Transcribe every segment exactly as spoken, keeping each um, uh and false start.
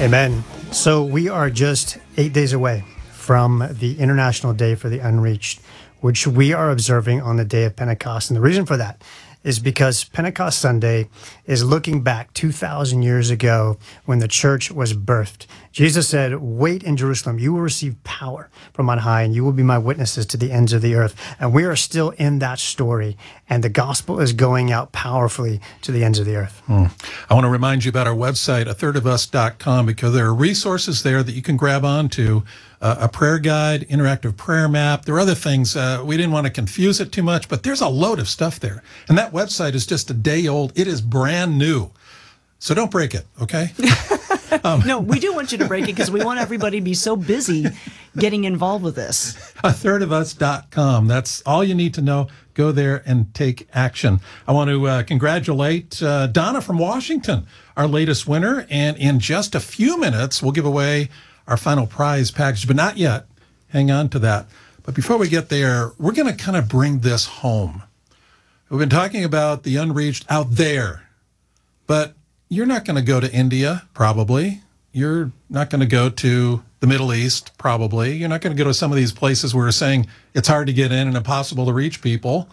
Amen. So we are just eight days away from the International Day for the Unreached, which we are observing on the day of Pentecost. And the reason for that is because Pentecost Sunday is looking back two thousand years ago when the church was birthed. Jesus said, wait in Jerusalem, you will receive power from on high, and you will be my witnesses to the ends of the earth. And we are still in that story, and the gospel is going out powerfully to the ends of the earth. Hmm. I want to remind you about our website, a third of us dot com, because there are resources there that you can grab onto. Uh, a prayer guide, interactive prayer map. There are other things. Uh, we didn't want to confuse it too much, but there's a load of stuff there. And that website is just a day old. It is brand new. So don't break it, okay? Um, no, we do want you to break it because we want everybody to be so busy getting involved with this. a third of us dot com. That's all you need to know. Go there and take action. I want to uh, congratulate uh, Donna from Washington, our latest winner. And in just a few minutes, we'll give away our final prize package, but not yet. Hang on to that. But before we get there, we're going to kind of bring this home. We've been talking about the unreached out there, but you're not going to go to India, probably. You're not going to go to the Middle East, probably. You're not going to go to some of these places where we're saying it's hard to get in and impossible to reach people.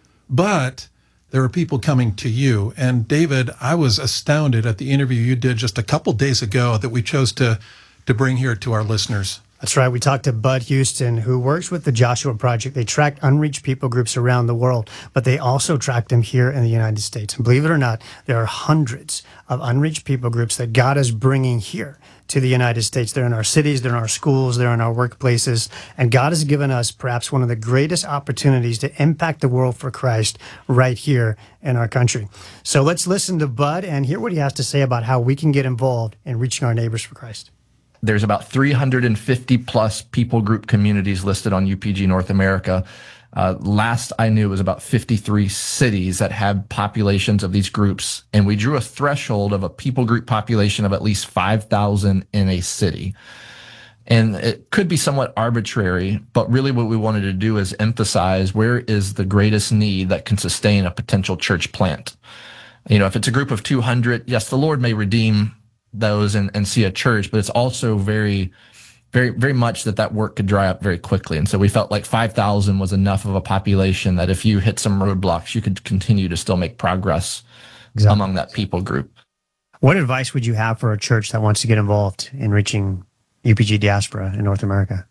But there are people coming to you. And David, I was astounded at the interview you did just a couple days ago that we chose to to bring here to our listeners. That's right. We talked to Bud Houston, who works with the Joshua Project. They track unreached people groups around the world, but they also track them here in the United States. And believe it or not, there are hundreds of unreached people groups that God is bringing here to the United States. They're in our cities, they're in our schools, they're in our workplaces. And God has given us perhaps one of the greatest opportunities to impact the world for Christ right here in our country. So let's listen to Bud and hear what he has to say about how we can get involved in reaching our neighbors for Christ. There's about three hundred fifty plus people group communities listed on U P G North America. Uh, last I knew, it was about fifty-three cities that had populations of these groups. And we drew a threshold of a people group population of at least five thousand in a city. And it could be somewhat arbitrary, but really what we wanted to do is emphasize where is the greatest need that can sustain a potential church plant. You know, if it's a group of two hundred, yes, the Lord may redeem those and, and see a church, but it's also very, very, very much that that work could dry up very quickly. And so we felt like five thousand was enough of a population that if you hit some roadblocks, you could continue to still make progress exactly. among that people group. What advice would you have for a church that wants to get involved in reaching U P G diaspora in North America?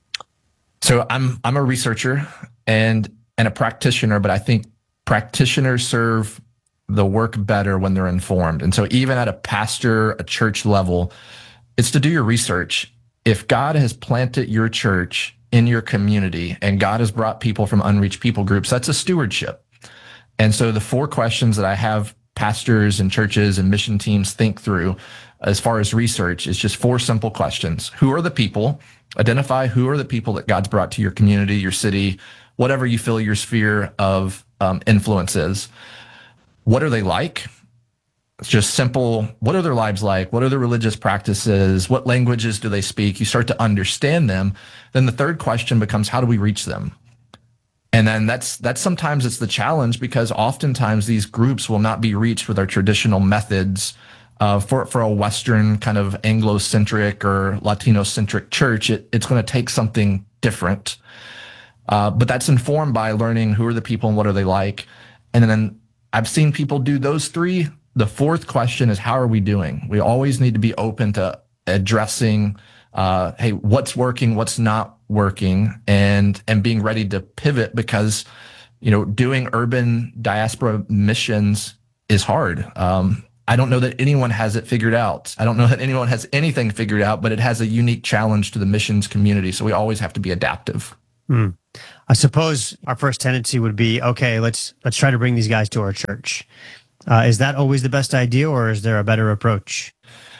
So I'm, I'm a researcher and, and a practitioner, but I think practitioners serve the work better when they're informed. And so even at a pastor, a church level, it's to do your research. If God has planted your church in your community and God has brought people from unreached people groups, that's a stewardship. And so the four questions that I have pastors and churches and mission teams think through as far as research is just four simple questions. Who are the people? Identify who are the people that God's brought to your community, your city, whatever you feel your sphere of um, influence is. What are they like? It's just simple. What are their lives like? What are their religious practices? What languages do they speak? You start to understand them. Then the third question becomes, how do we reach them? And then that's, that's sometimes it's the challenge because oftentimes these groups will not be reached with our traditional methods. Uh, for, for a Western kind of Anglo-centric or Latino-centric church, it, it's going to take something different. Uh, but that's informed by learning who are the people and what are they like. And then I've seen people do those three. The fourth question is, how are we doing? We always need to be open to addressing, uh, hey, what's working, what's not working, and and being ready to pivot because, you know, doing urban diaspora missions is hard. Um, I don't know that anyone has it figured out. I don't know that anyone has anything figured out, but it has a unique challenge to the missions community. So we always have to be adaptive. Mm. I suppose our first tendency would be, okay, let's let's try to bring these guys to our church. Uh, is that always the best idea, or is there a better approach?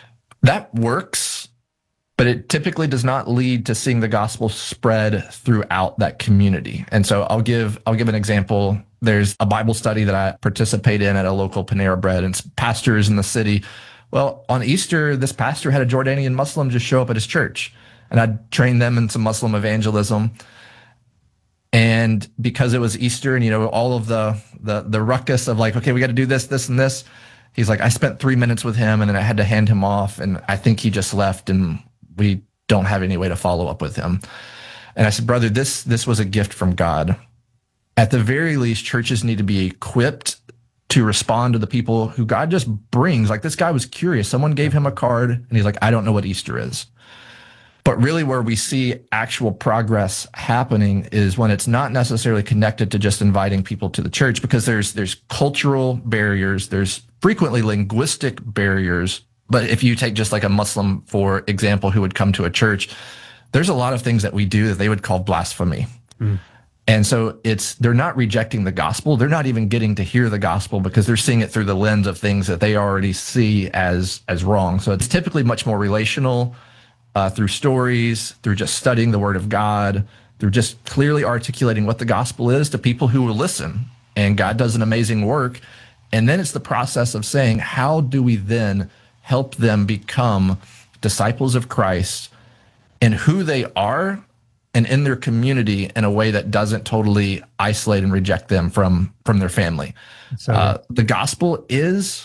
That works, but it typically does not lead to seeing the gospel spread throughout that community. And so I'll give I'll give an example. There's a Bible study that I participate in at a local Panera Bread, and it's pastors in the city. Well, on Easter, this pastor had a Jordanian Muslim just show up at his church, and I'd train them in some Muslim evangelism. And because it was Easter and, you know, all of the, the, the ruckus of like, okay, we got to do this, this, and this, He's like, I spent three minutes with him and then I had to hand him off. And I think he just left and we don't have any way to follow up with him. And I said, brother, this, this was a gift from God. At the very least, churches need to be equipped to respond to the people who God just brings. Like, this guy was curious. Someone gave him a card and he's like, I don't know what Easter is. But really where we see actual progress happening is when it's not necessarily connected to just inviting people to the church, because there's there's cultural barriers, there's frequently linguistic barriers. But if you take just like a Muslim, for example, who would come to a church, there's a lot of things that we do that they would call blasphemy. Mm. And so it's, they're not rejecting the gospel. They're not even getting to hear the gospel because they're seeing it through the lens of things that they already see as, as wrong. So it's typically much more relational, uh, through stories, through just studying the word of God, through just clearly articulating what the gospel is to people who will listen. And God does an amazing work. And then it's the process of saying, how do we then help them become disciples of Christ in who they are and in their community in a way that doesn't totally isolate and reject them from, from their family. So, uh, the gospel is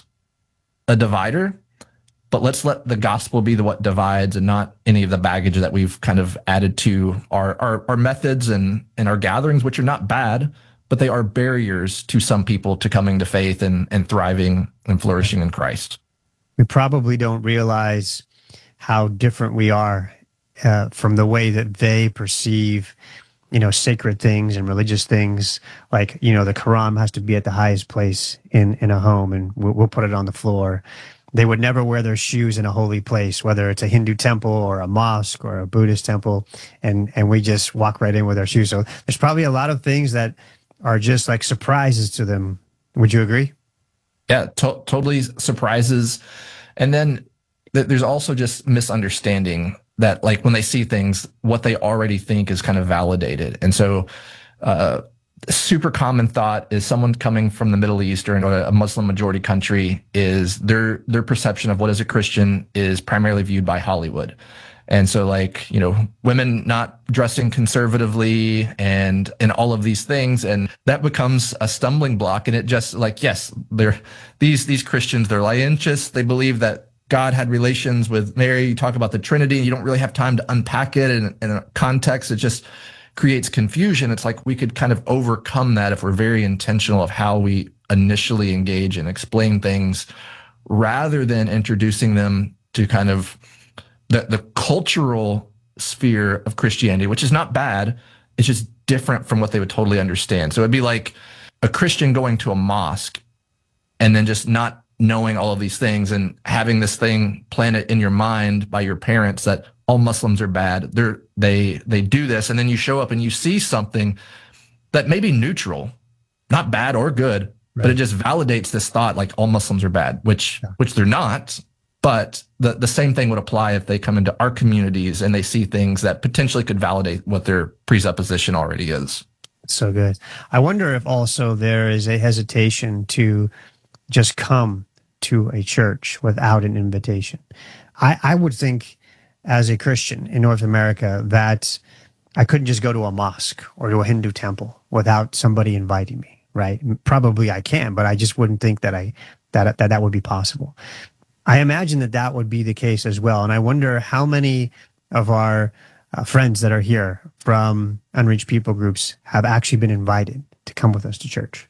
a divider, but let's let the gospel be the what divides and not any of the baggage that we've kind of added to our, our, our methods and, and our gatherings, which are not bad, but they are barriers to some people to coming to faith and, and thriving and flourishing in Christ. We probably don't realize how different we are Uh, from the way that they perceive, you know, sacred things and religious things. Like, you know, the Quran has to be at the highest place in, in a home, and we'll, we'll put it on the floor. They would never wear their shoes in a holy place, whether it's a Hindu temple or a mosque or a Buddhist temple, and, and we just walk right in with our shoes. So there's probably a lot of things that are just like surprises to them. Would you agree? Yeah, to- totally surprises. And then th- there's also just misunderstanding that, like, when they see things, what they already think is kind of validated. And so uh, a super common thought is someone coming from the Middle East or a Muslim majority country is their their perception of what is a Christian is primarily viewed by Hollywood. And so, like, you know, women not dressing conservatively and and all of these things, and that becomes a stumbling block. And it just, like, yes, they're these these Christians, they're licentious. They believe that God had relations with Mary. You talk about the Trinity, and you don't really have time to unpack it in, in a context. It just creates confusion. It's like we could kind of overcome that if we're very intentional of how we initially engage and explain things, rather than introducing them to kind of the, the cultural sphere of Christianity, which is not bad. It's just different from what they would totally understand. So it'd be like a Christian going to a mosque and then just not knowing all of these things and having this thing planted in your mind by your parents that all Muslims are bad. They're, they, they do this. And then you show up and you see something that may be neutral, not bad or good, right, but it just validates this thought like all Muslims are bad, which, yeah. which they're not. But the, the same thing would apply if they come into our communities and they see things that potentially could validate what their presupposition already is. So good. I wonder if also there is a hesitation to just come to a church without an invitation. I, I would think as a Christian in North America that I couldn't just go to a mosque or to a Hindu temple without somebody inviting me, right? Probably I can, but I just wouldn't think that I that that, that would be possible. I imagine that that would be the case as well. And I wonder how many of our uh, friends that are here from unreached people groups have actually been invited to come with us to church.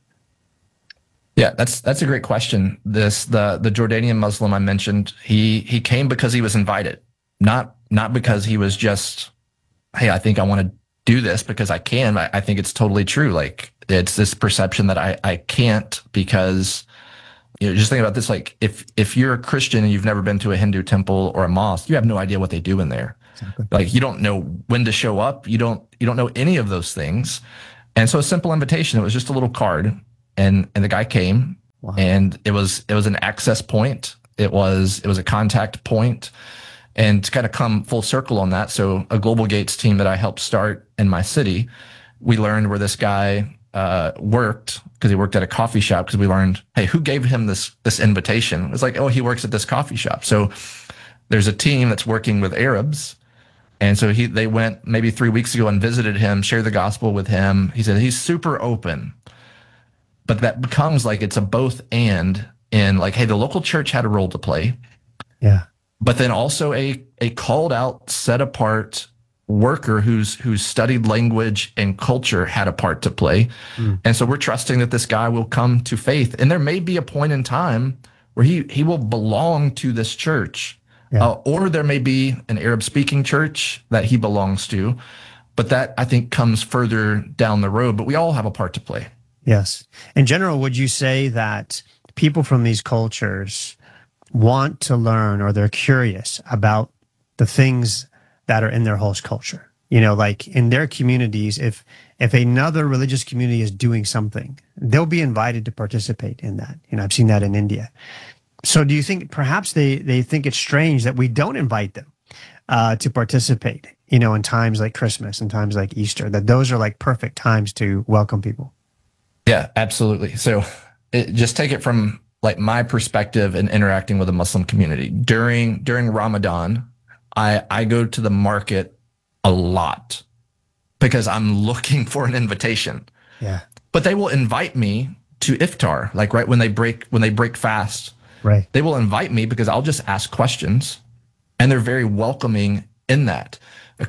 Yeah, that's that's a great question. This the the Jordanian Muslim I mentioned, he he came because he was invited, not not because he was just, hey, I think I want to do this because I can. I, I think it's totally true. Like, it's this perception that I I can't because, you know, just think about this. Like, if if you're a Christian and you've never been to a Hindu temple or a mosque, you have no idea what they do in there. Exactly. Like, you don't know when to show up. You don't you don't know any of those things. And so a simple invitation, it was just a little card. And and the guy came, wow. and it was it was an access point. It was it was a contact point, and to kind of come full circle on that. So a Global Gates team that I helped start in my city, we learned where this guy uh, worked because he worked at a coffee shop. Because we learned, hey, who gave him this this invitation? It's like, oh, he works at this coffee shop. So there's a team that's working with Arabs. And so he they went maybe three weeks ago and visited him, shared the gospel with him. He said he's super open. But that becomes like it's a both and. in like, hey, the local church had a role to play, Yeah. but then also a a called out, set apart worker who's who's studied language and culture had a part to play. Mm. And so we're trusting that this guy will come to faith. And there may be a point in time where he he will belong to this church. Yeah. Uh, or there may be an Arab speaking church that he belongs to. But that, I think, comes further down the road. But we all have a part to play. Yes. In general, would you say that people from these cultures want to learn, or they're curious about the things that are in their host culture? You know, like in their communities, if if another religious community is doing something, they'll be invited to participate in that. You know, I've seen that in India. So do you think perhaps they, they think it's strange that we don't invite them uh, to participate, you know, in times like Christmas and times like Easter, that those are like perfect times to welcome people? Yeah, absolutely. So it, just take it from like my perspective in interacting with the Muslim community. During during Ramadan, I, I go to the market a lot because I'm looking for an invitation. Yeah. But they will invite me to iftar, like right when they break when they break fast. Right. They will invite me because I'll just ask questions, and they're very welcoming in that.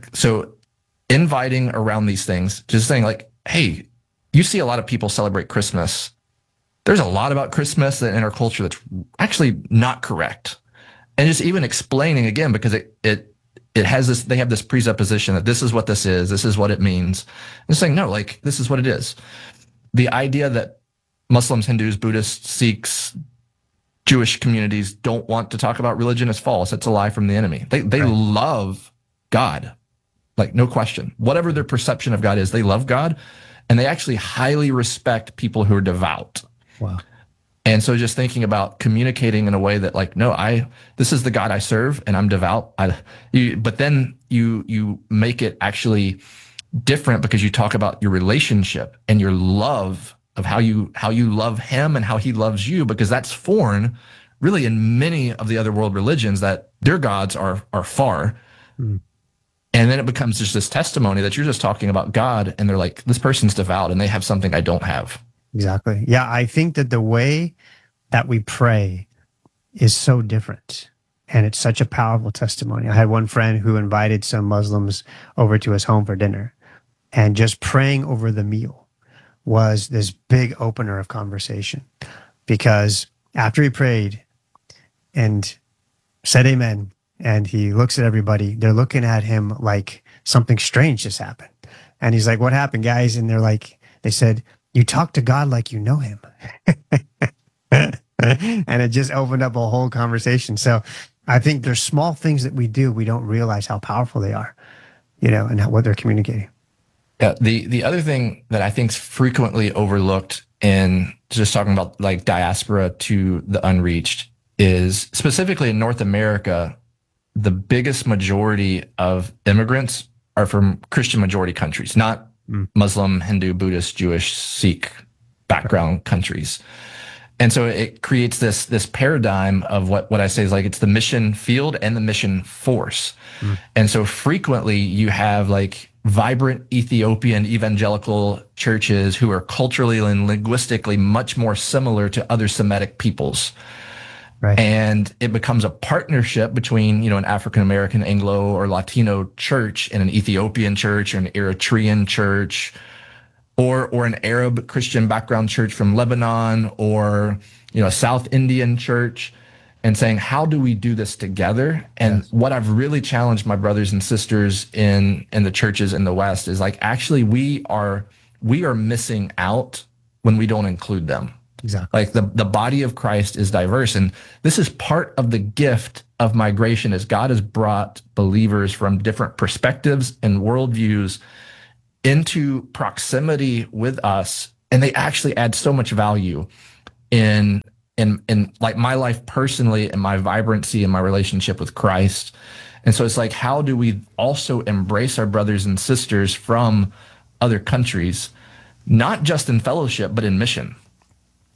So inviting around these things, just saying like, hey, you see a lot of people celebrate Christmas. There's a lot about Christmas in our culture that's actually not correct. And just even explaining again, because it it it has this, they have this presupposition that this is what this is, this is what it means. And saying, no, like, this is what it is. The idea that Muslims, Hindus, Buddhists, Sikhs, Jewish communities don't want to talk about religion is false. It's a lie from the enemy. They they right. love God, like no question. Whatever their perception of God is, they love God, and they actually highly respect people who are devout. Wow. And so just thinking about communicating in a way that like, no, I, this is the God I serve and I'm devout. I, you, but then you, you make it actually different because you talk about your relationship and your love of how you, how you love him and how he loves you, because that's foreign really in many of the other world religions, that their gods are, are far. Mm. And then it becomes just this testimony that you're just talking about God, and they're like, this person's devout and they have something I don't have. Exactly. Yeah, I think that the way that we pray is so different, and it's such a powerful testimony. I had one friend who invited some Muslims over to his home for dinner, and just praying over the meal was this big opener of conversation, because after he prayed and said amen, and he looks at everybody, they're looking at him like something strange just happened. And he's like, what happened, guys? And they're like, they said, you talk to God like you know him. And it just opened up a whole conversation. So I think there's small things that we do, we don't realize how powerful they are, you know, and how, what they're communicating. Yeah, the, the other thing that I think is frequently overlooked in just talking about like diaspora to the unreached is specifically in North America, the biggest majority of immigrants are from Christian majority countries, not mm. Muslim, Hindu, Buddhist, Jewish, Sikh background countries. And so it creates this, this paradigm of what, what I say is like, it's the mission field and the mission force. Mm. And so frequently you have like vibrant Ethiopian evangelical churches who are culturally and linguistically much more similar to other Semitic peoples. Right. And it becomes a partnership between, you know, an African-American, Anglo or Latino church and an Ethiopian church or an Eritrean church, or, or an Arab Christian background church from Lebanon, or, you know, a South Indian church, and saying, how do we do this together? And yes. what I've really challenged my brothers and sisters in, in the churches in the West is like, actually, we are, we are missing out when we don't include them. Exactly. Like the, the body of Christ is diverse. And this is part of the gift of migration, is God has brought believers from different perspectives and worldviews into proximity with us. And they actually add so much value in, in, in like my life personally and my vibrancy and my relationship with Christ. And so it's like, how do we also embrace our brothers and sisters from other countries, not just in fellowship, but in mission?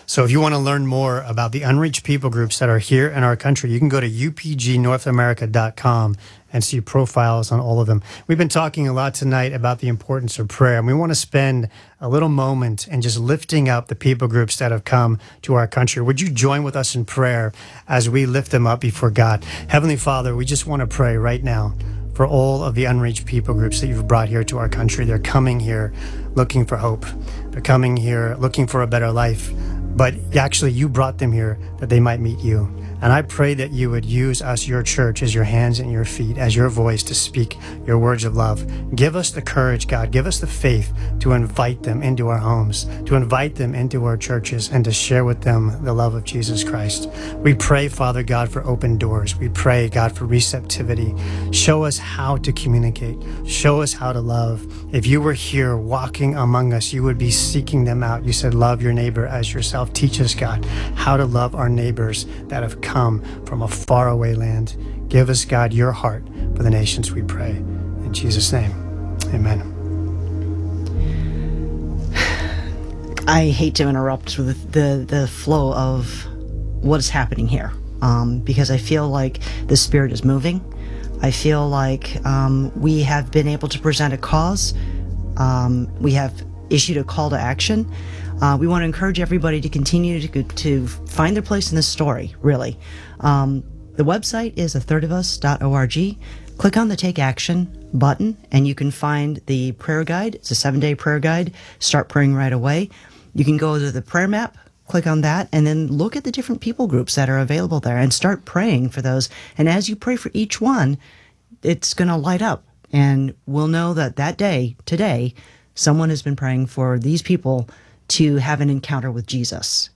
So if you want to learn more about the unreached people groups that are here in our country, you can go to U P G North America dot com and see profiles on all of them. We've been talking a lot tonight about the importance of prayer, and we want to spend a little moment and just lifting up the people groups that have come to our country. Would you join with us in prayer as we lift them up before God? Heavenly Father, we just want to pray right now for all of the unreached people groups that you've brought here to our country. They're coming here looking for hope. They're coming here looking for a better life. But actually, you brought them here that they might meet you. And I pray that you would use us, your church, as your hands and your feet, as your voice to speak your words of love. Give us the courage, God. Give us the faith to invite them into our homes, to invite them into our churches, and to share with them the love of Jesus Christ. We pray, Father God, for open doors. We pray, God, for receptivity. Show us how to communicate. Show us how to love. If you were here walking among us, you would be seeking them out. You said, love your neighbor as yourself. Teach us, God, how to love our neighbors that have come from a faraway land. Give us, God, your heart for the nations, we pray. In Jesus' name, amen. I hate to interrupt with the, the flow of what is happening here, um, because I feel like the Spirit is moving. I feel like um, we have been able to present a cause. Um, we have issued a call to action. Uh, we want to encourage everybody to continue to, to find their place in this story, really. Um, the website is a third of us dot org. Click on the Take Action button, and you can find the prayer guide. It's a seven-day prayer guide. Start praying right away. You can go to the prayer map, click on that, and then look at the different people groups that are available there and start praying for those. And as you pray for each one, it's going to light up, and we'll know that that day, today, someone has been praying for these people to have an encounter with Jesus.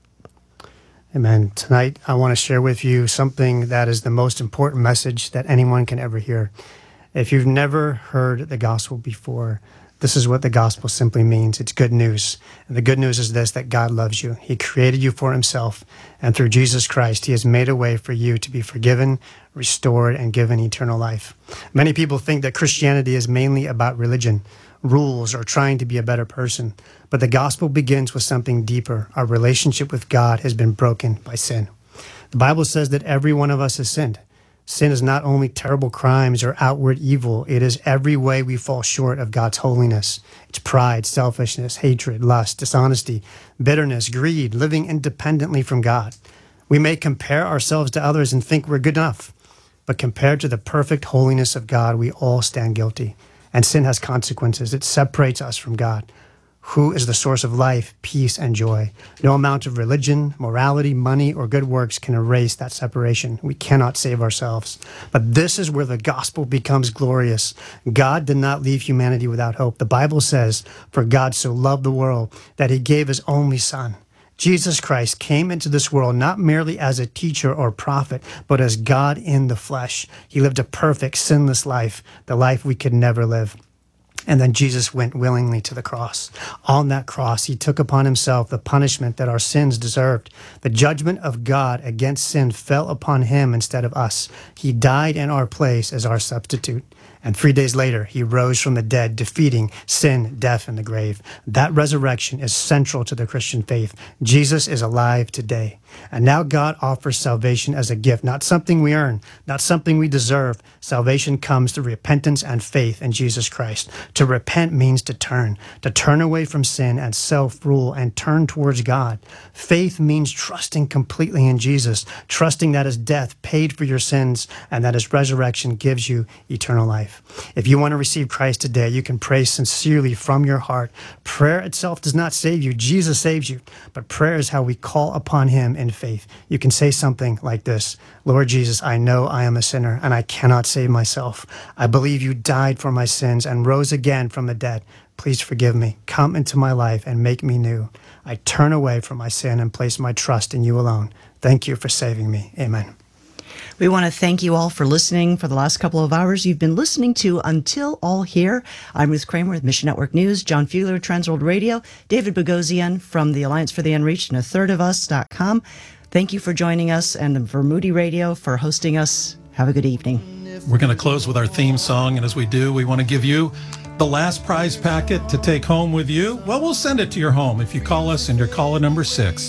Amen. Tonight, I want to share with you something that is the most important message that anyone can ever hear. If you've never heard the gospel before, this is what the gospel simply means. It's good news. And the good news is this, that God loves you. He created you for himself. And through Jesus Christ, he has made a way for you to be forgiven, restored, and given eternal life. Many people think that Christianity is mainly about religion, rules, or trying to be a better person. But the gospel begins with something deeper. Our relationship with God has been broken by sin. The Bible says that every one of us has sinned. Sin is not only terrible crimes or outward evil, it is every way we fall short of God's holiness. It's pride, selfishness, hatred, lust, dishonesty, bitterness, greed, living independently from God. We may compare ourselves to others and think we're good enough, but compared to the perfect holiness of God, we all stand guilty. And sin has consequences. It separates us from God, who is the source of life, peace, and joy. No amount of religion, morality, money, or good works can erase that separation. We cannot save ourselves. But this is where the gospel becomes glorious. God did not leave humanity without hope. The Bible says, for God so loved the world that he gave his only son. Jesus Christ came into this world not merely as a teacher or prophet, but as God in the flesh. He lived a perfect, sinless life, the life we could never live. And then Jesus went willingly to the cross. On that cross, he took upon himself the punishment that our sins deserved. The judgment of God against sin fell upon him instead of us. He died in our place as our substitute. And three days later, he rose from the dead, defeating sin, death, and the grave. That resurrection is central to the Christian faith. Jesus is alive today. And now God offers salvation as a gift, not something we earn, not something we deserve. Salvation comes through repentance and faith in Jesus Christ. To repent means to turn, to turn away from sin and self-rule and turn towards God. Faith means trusting completely in Jesus, trusting that his death paid for your sins and that his resurrection gives you eternal life. If you want to receive Christ today, you can pray sincerely from your heart. Prayer itself does not save you. Jesus saves you. But prayer is how we call upon him in faith. You can say something like this: Lord Jesus, I know I am a sinner and I cannot save myself. I believe you died for my sins and rose again from the dead. Please forgive me. Come into my life and make me new. I turn away from my sin and place my trust in you alone. Thank you for saving me. Amen. We want to thank you all for listening for the last couple of hours. You've been listening to Until All Here. I'm Ruth Kramer with Mission Network News, John Fugler, Transworld Radio, David Bogosian from the Alliance for the Unreached, and a third of us dot com. Thank you for joining us, and for Moody Radio for hosting us. Have a good evening. We're going to close with our theme song, and as we do, we want to give you the last prize packet to take home with you. Well, we'll send it to your home if you call us, and your caller number six.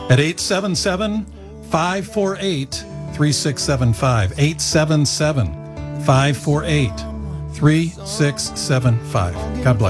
at eight seven seven, five four eight, three six seven five. eight seven seven, five four eight, three six seven five. God bless.